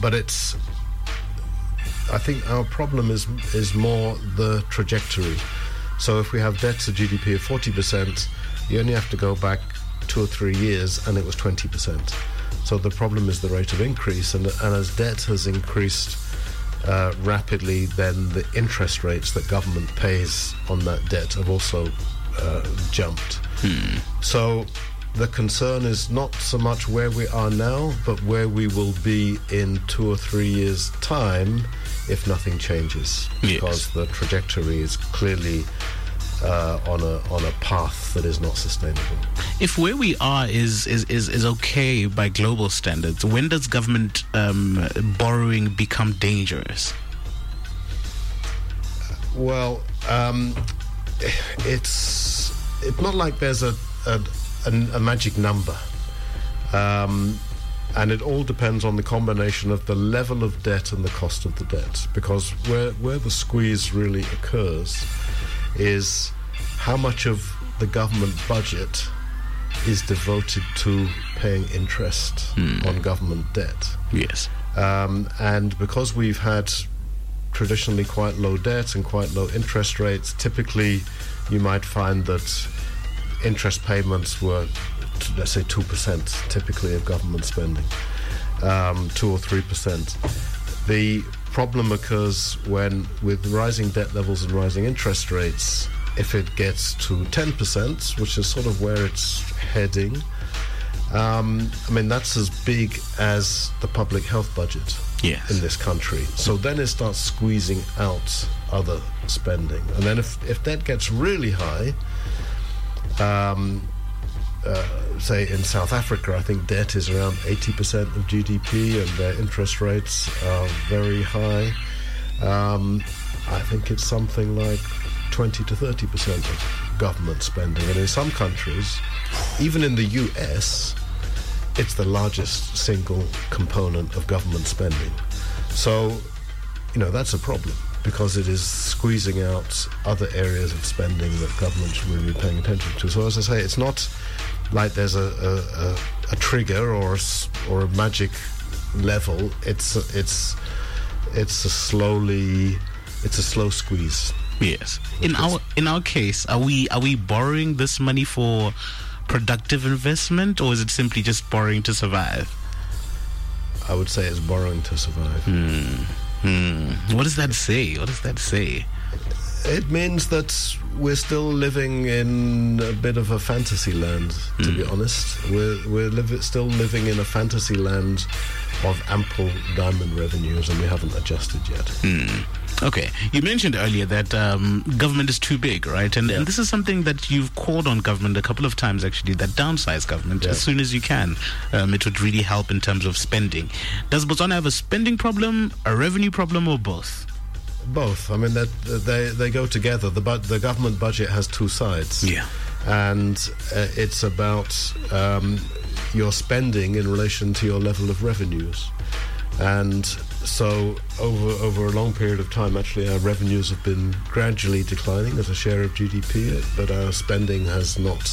but I think our problem is more the trajectory. So if we have debt to GDP of 40%, you only have to go back 2 or 3 years and it was 20%. So the problem is the rate of increase, and as debt has increased rapidly, then the interest rates that government pays on that debt have also jumped. So the concern is not so much where we are now, but where we will be in 2 or 3 years' time if nothing changes. Because the trajectory is clearly on a path that is not sustainable. If where we are is okay by global standards, when does government borrowing become dangerous? Well, it's not like there's a magic number, and it all depends on the combination of the level of debt and the cost of the debt. Because where the squeeze really occurs is how much of the government budget is devoted to paying interest on government debt. Yes. And because we've had traditionally quite low debt and quite low interest rates, typically you might find that interest payments were, let's say, 2% typically of government spending, 2 or 3%. The problem occurs when, with rising debt levels and rising interest rates, if it gets to 10%, which is sort of where it's heading, I mean, that's as big as the public health budget in this country. So then it starts squeezing out other spending. And then if debt gets really high, say in South Africa, I think debt is around 80% of GDP and their interest rates are very high. I think it's something like 20 to 30% of government spending. And in some countries, even in the US, it's the largest single component of government spending. So, that's a problem, because it is squeezing out other areas of spending that government should really be paying attention to. So, as I say, it's not like there's a trigger or a magic level. It's a slow squeeze. Yes. In our case, are we borrowing this money for productive investment, or is it simply just borrowing to survive? I would say it's borrowing to survive. What does that say? It means that we're still living in a bit of a fantasy land, to be honest. We're still living in a fantasy land of ample diamond revenues, and we haven't adjusted yet. Okay. You mentioned earlier that government is too big, right? And this is something that you've called on government a couple of times, actually, that downsize government as soon as you can. It would really help in terms of spending. Does Botswana have a spending problem, a revenue problem, or both? Both. I mean, they go together. The government budget has two sides. Yeah. And it's about your spending in relation to your level of revenues. And so over a long period of time, actually, our revenues have been gradually declining as a share of GDP, but our spending has not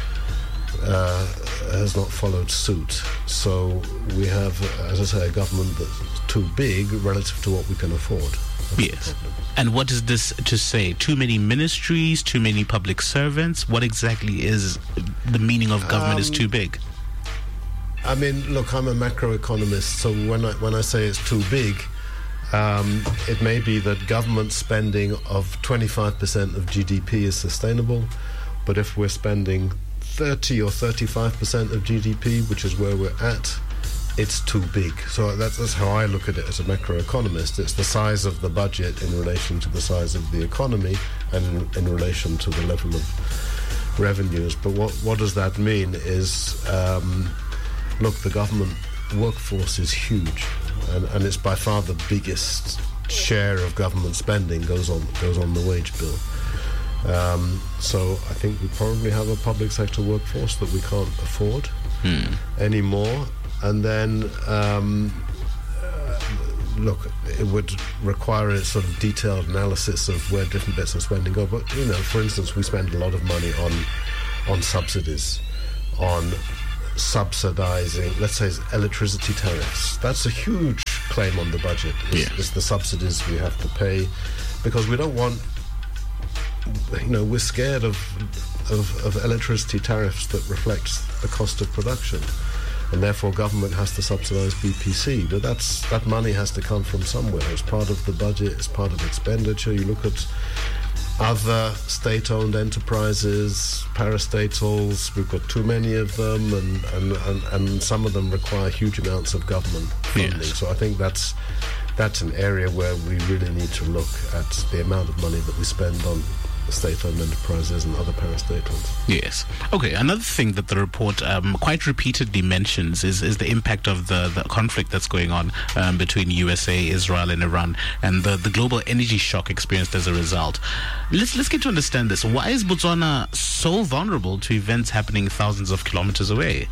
followed suit. So we have, as I say, a government that's too big relative to what we can afford. Yes. And what is this to say? Too many ministries, too many public servants? What exactly is the meaning of government is too big? I mean, look, I'm a macroeconomist, so when I say it's too big, it may be that government spending of 25% of GDP is sustainable, but if we're spending 30 or 35% of GDP, which is where we're at, it's too big. So that's how I look at it as a macroeconomist. It's the size of the budget in relation to the size of the economy and in relation to the level of revenues. But what does that mean is... look, the government workforce is huge, and it's by far the biggest share of government spending goes on the wage bill. So I think we probably have a public sector workforce that we can't afford anymore. And then, look, it would require a sort of detailed analysis of where different bits of spending go. But, for instance, we spend a lot of money on subsidies, on subsidizing, let's say, electricity tariffs. That's a huge claim on the budget. It's the subsidies we have to pay, because we don't want, we're scared of electricity tariffs that reflect the cost of production, and therefore government has to subsidize BPC. But that money has to come from somewhere. It's part of the budget, it's part of expenditure. You look at other state-owned enterprises, parastatals, we've got too many of them, and some of them require huge amounts of government funding. Yes. So I think that's an area where we really need to look at the amount of money that we spend on state-owned enterprises and other parastatals. Yes. Okay, another thing that the report quite repeatedly mentions is the impact of the conflict that's going on between USA, Israel and Iran, and the global energy shock experienced as a result. Let's get to understand this. Why is Botswana so vulnerable to events happening thousands of kilometers away?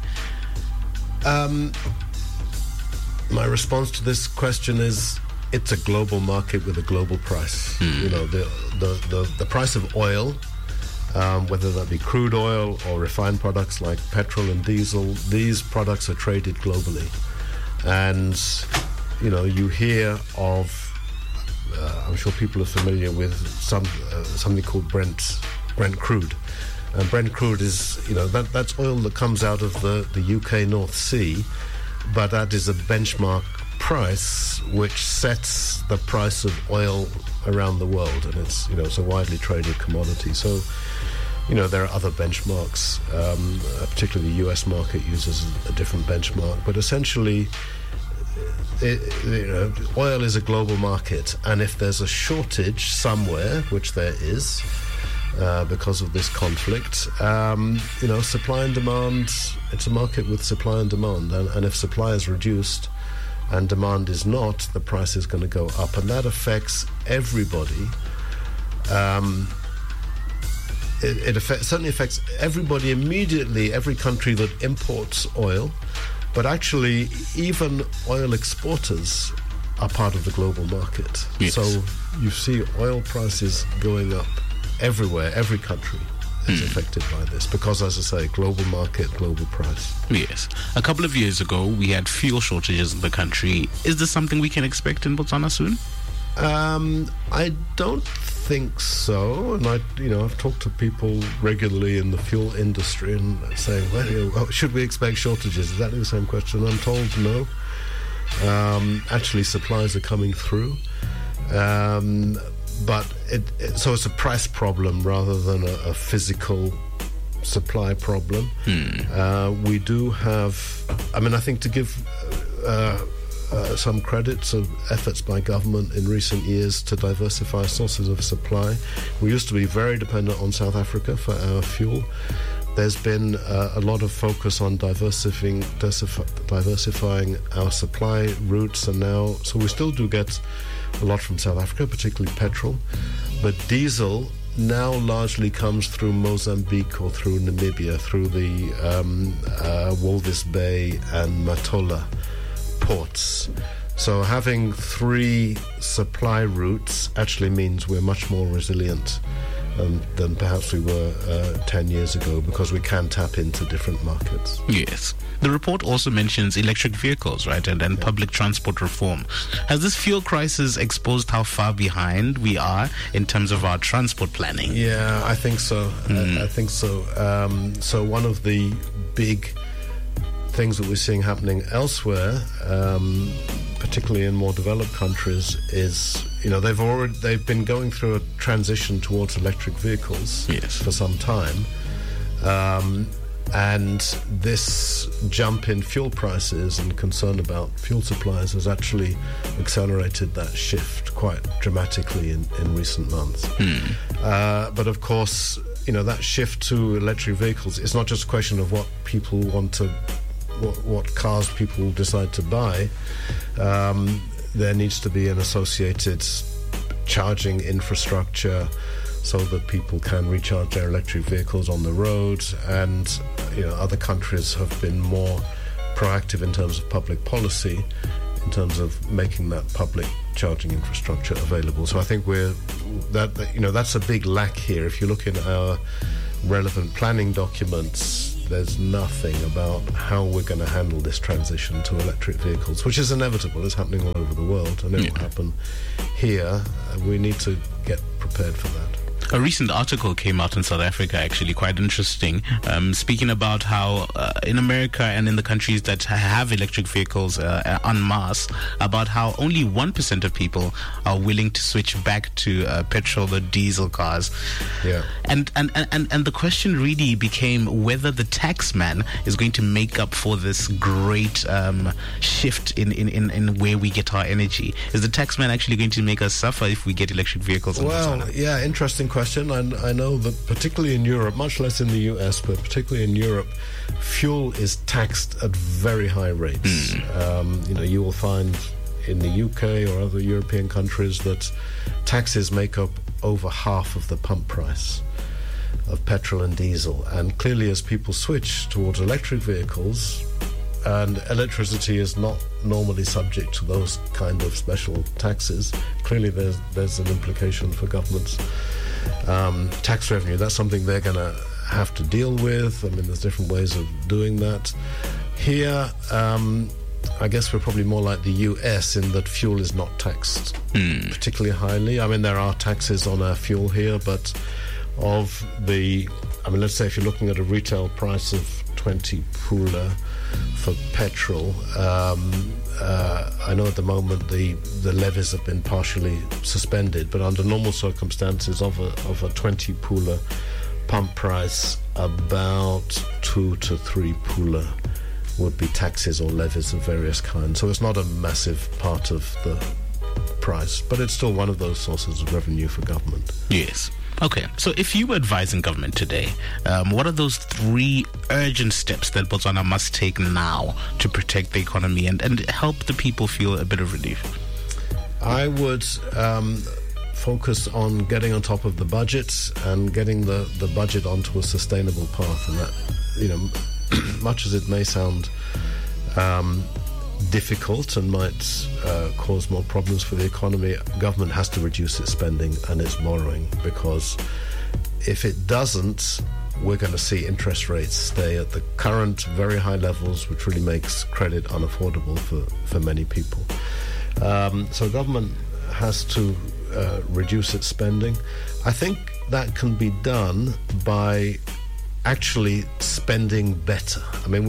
My response to this question is, it's a global market with a global price. The price of oil, whether that be crude oil or refined products like petrol and diesel, these products are traded globally. And, you hear of, I'm sure people are familiar with something called Brent crude. And Brent crude is, that's oil that comes out of the UK North Sea, but that is a benchmark price which sets the price of oil around the world, and it's a widely traded commodity. So there are other benchmarks, particularly the US market uses a different benchmark, but essentially oil is a global market, and if there's a shortage somewhere, which there is because of this conflict, supply and demand, it's a market with supply and demand, and if supply is reduced and demand is not, the price is going to go up, and that affects everybody. It certainly affects everybody immediately, every country that imports oil, but actually even oil exporters are part of the global market. Yes. So you see oil prices going up everywhere, every country is affected by this, because, as I say, global market, global price. Yes. A couple of years ago, we had fuel shortages in the country. Is this something we can expect in Botswana soon? I don't think so. And I've talked to people regularly in the fuel industry and saying, well, should we expect shortages? Exactly the same question. I'm told no. Actually, supplies are coming through. But so it's a price problem rather than a physical supply problem. We do have, I think, to give some credit to efforts by government in recent years to diversify sources of supply. We used to be very dependent on South Africa for our fuel. There's been a lot of focus on diversifying our supply routes, and now, so we still do get a lot from South Africa, particularly petrol, but diesel now largely comes through Mozambique or through Namibia, through the Walvis Bay and Matola ports. So having 3 supply routes actually means we're much more resilient than perhaps we were 10 years ago, because we can tap into different markets. Yes. The report also mentions electric vehicles, right, and public transport reform. Has this fuel crisis exposed how far behind we are in terms of our transport planning? Yeah, I think so. I think so. So one of the big things that we're seeing happening elsewhere, particularly in more developed countries, is they've been going through a transition towards electric vehicles for some time, and this jump in fuel prices and concern about fuel supplies has actually accelerated that shift quite dramatically in recent months. But of course, that shift to electric vehicles, it's not just a question of what people want to, what cars people decide to buy. There needs to be an associated charging infrastructure so that people can recharge their electric vehicles on the roads, and other countries have been more proactive in terms of public policy, in terms of making that public charging infrastructure available. So I think that's a big lack here. If you look in our relevant planning documents, there's nothing about how we're going to handle this transition to electric vehicles, which is inevitable. It's happening all over the world, and it will happen here. We need to get prepared for that. A recent article came out in South Africa, actually, quite interesting, speaking about how in America and in the countries that have electric vehicles en masse, about how only 1% of people are willing to switch back to petrol or diesel cars. Yeah. And the question really became whether the tax man is going to make up for this great shift in where we get our energy. Is the tax man actually going to make us suffer if we get electric vehicles? Well, yeah, interesting question. I know that particularly in Europe, much less in the US, but particularly in Europe, fuel is taxed at very high rates. You will find in the UK or other European countries that taxes make up over half of the pump price of petrol and diesel. And clearly, as people switch towards electric vehicles, and electricity is not normally subject to those kind of special taxes, clearly there's an implication for governments. Tax revenue, that's something they're going to have to deal with. I mean, there's different ways of doing that. Here, I guess we're probably more like the US in that fuel is not taxed particularly highly. I mean, there are taxes on our fuel here, but let's say if you're looking at a retail price of 20 pula for petrol, I know at the moment the levies have been partially suspended, but under normal circumstances of a 20 pula pump price, about 2 to 3 pula would be taxes or levies of various kinds. So it's not a massive part of the price, but it's still one of those sources of revenue for government. Yes. Okay, so if you were advising government today, what are those 3 urgent steps that Botswana must take now to protect the economy and help the people feel a bit of relief? I would focus on getting on top of the budget and getting the budget onto a sustainable path. And that, much as it may sound difficult and might cause more problems for the economy, government has to reduce its spending and its borrowing, because if it doesn't, we're going to see interest rates stay at the current very high levels, which really makes credit unaffordable for many people. So government has to reduce its spending. I think that can be done by actually spending better. I mean,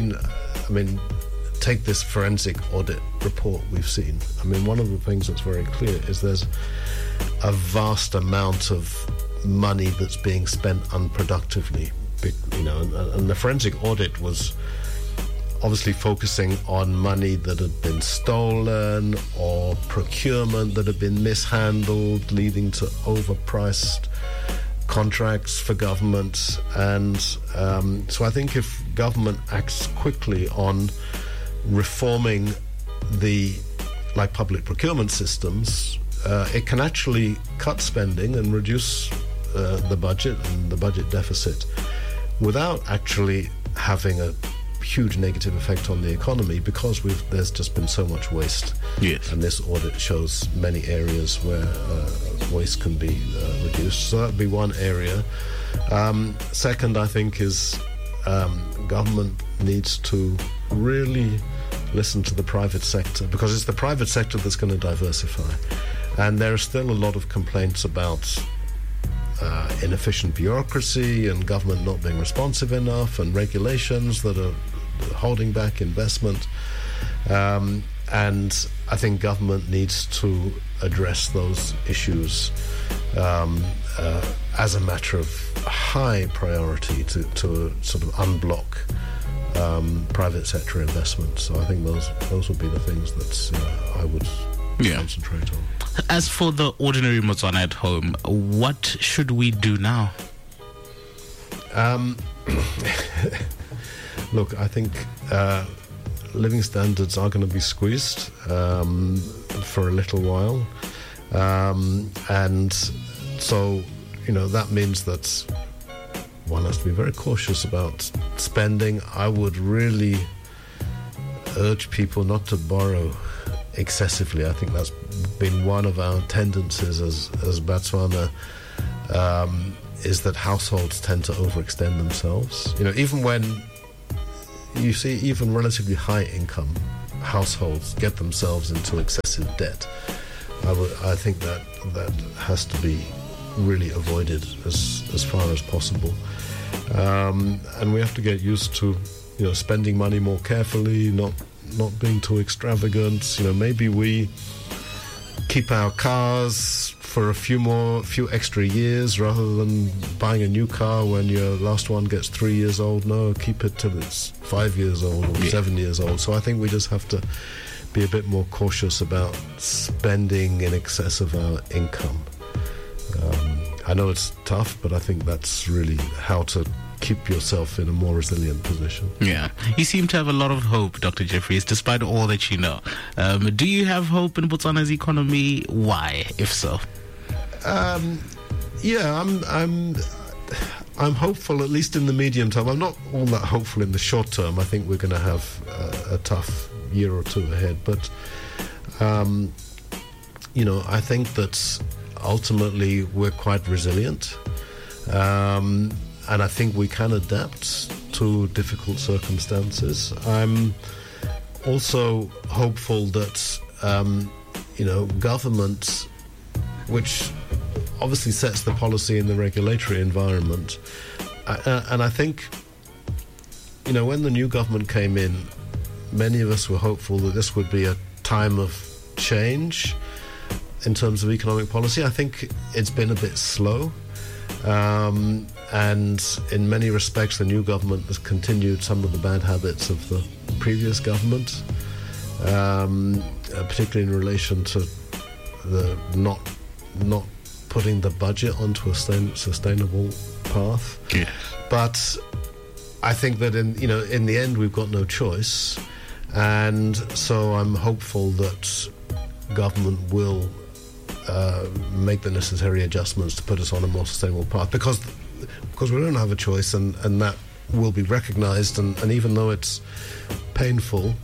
take this forensic audit report we've seen. I mean, one of the things that's very clear is there's a vast amount of money that's being spent unproductively. And the forensic audit was obviously focusing on money that had been stolen or procurement that had been mishandled, leading to overpriced contracts for government. And so I think if government acts quickly on reforming the public procurement systems, it can actually cut spending and reduce the budget and the budget deficit without actually having a huge negative effect on the economy, because there's just been so much waste. Yes. And this audit shows many areas where waste can be reduced. So that would be one area. Second, I think, is government needs to really listen to the private sector, because it's the private sector that's going to diversify. And there are still a lot of complaints about inefficient bureaucracy and government not being responsive enough, and regulations that are holding back investment. And I think government needs to address those issues as a matter of high priority to sort of unblock private sector investment. So I think those would be the things that I would concentrate on. As for the ordinary Motswana at home, what should we do now? Look, I think living standards are going to be squeezed for a little while. And so, that means that one has to be very cautious about spending. I would really urge people not to borrow excessively. I think that's been one of our tendencies as Botswana. is that households tend to overextend themselves. Even when you see even relatively high income households get themselves into excessive debt, I think that has to be really avoided as far as possible. And we have to get used to spending money more carefully, not being too extravagant. Maybe we keep our cars for a few extra years rather than buying a new car when your last one gets 3 years old. No, keep it till it's 5 years old or 7 years old. So I think we just have to be a bit more cautious about spending in excess of our income. I know it's tough, but I think that's really how to keep yourself in a more resilient position. Yeah. You seem to have a lot of hope, Dr. Jeffries, despite all that you know. Do you have hope in Botswana's economy? Why, if so? Yeah, I'm hopeful, at least in the medium term. I'm not all that hopeful in the short term. I think we're going to have a tough year or two ahead. But, I think that ultimately we're quite resilient. And I think we can adapt to difficult circumstances. I'm also hopeful that, government, which obviously sets the policy in the regulatory environment, and I think, when the new government came in, many of us were hopeful that this would be a time of change in terms of economic policy. I think it's been a bit slow. And in many respects, the new government has continued some of the bad habits of the previous government, particularly in relation to the not putting the budget onto a sustainable path. Yeah. But I think that in the end, we've got no choice, and so I'm hopeful that government will make the necessary adjustments to put us on a more sustainable path, because we don't have a choice, and that will be recognised, and even though it's painful,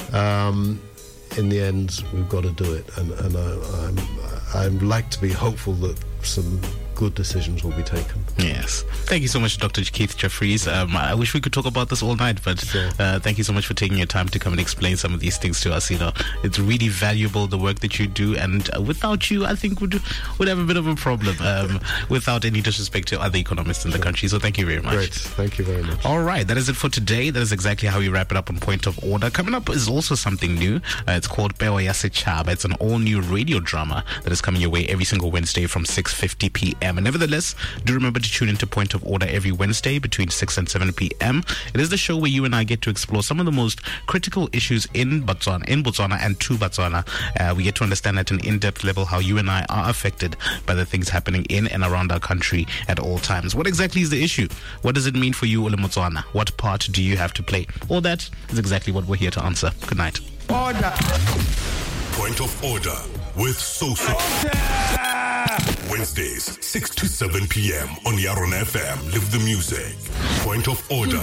in the end we've got to do it, and I'd like to be hopeful that some good decisions will be taken. Yes. Thank you so much, Dr. Keith Jeffries. I wish we could talk about this all night, but sure. Thank you so much for taking your time to come and explain some of these things to us. It's really valuable, the work that you do, and without you, I think we'd have a bit of a problem, without any disrespect to other economists in the country. So thank you very much. Great. Thank you very much. All right. That is it for today. That is exactly how we wrap it up on Point of Order. Coming up is also something new. It's called Pewa ya Setšhaba. It's an all-new radio drama that is coming your way every single Wednesday from 6:50 p.m. And nevertheless, do remember to tune into Point of Order every Wednesday between 6 and 7 p.m. It is the show where you and I get to explore some of the most critical issues in Botswana and to Botswana. We get to understand at an in-depth level how you and I are affected by the things happening in and around our country at all times. What exactly is the issue? What does it mean for you, Ole Motswana? What part do you have to play? All that is exactly what we're here to answer. Good night. Order. Point of Order with Soso. Wednesdays, 6 to 7 p.m. on Yaron FM. Live the music. Point of Order.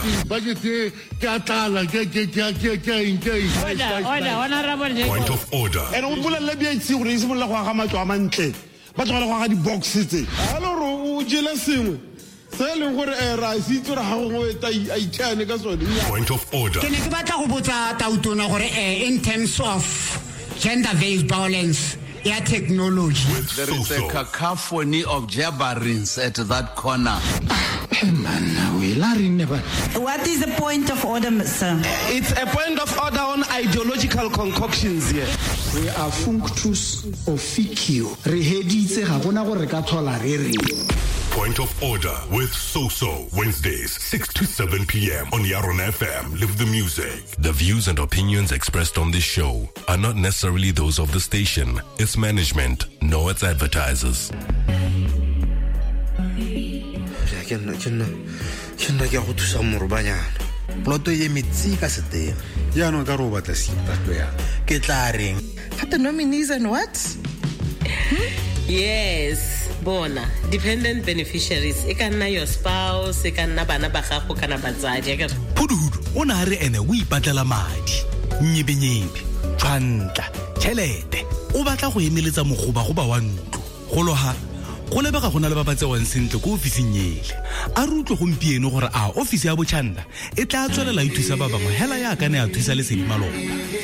Point of Order. Point of Order. In terms of gender-based violence, technology. There is a cacophony of jabberings at that corner. What is the point of order, sir? It's a point of order on ideological concoctions here. We are functus officio. Point of Order with Soso. Wednesdays, 6 to 7 p.m. on Yaron FM. Live the music. The views and opinions expressed on this show are not necessarily those of the station, its management, nor its advertisers. The nominees and what? Yes, bona dependent beneficiaries. It can na your spouse, it can na bana ba gago kana batsadi. Pududu o na re ene o ipatlela madi. Nyibenyibe, tshwantla, tšhelete. O batla go emeletsa mogoba go ba wa ntlo. Go loga go lebega go na le ba ba tsewang sentle ko ofising yele a re utlwe gompieno gore a ofisi ya botšhanda e tla tswelela e thusa ba bangwe hela ya ka ne a thusa Lesedi Maloba.